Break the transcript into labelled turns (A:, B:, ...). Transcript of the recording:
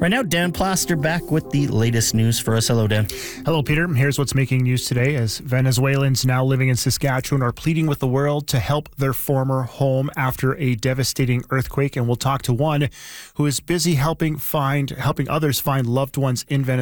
A: Right now, Dan Plaster back with the latest news for us. Hello, Dan.
B: Hello, Peter. Here's what's making news today as Venezuelans now living in Saskatchewan are pleading with the world to help their former home after a devastating earthquake. And we'll talk to one who is busy helping others find loved ones in Venezuela.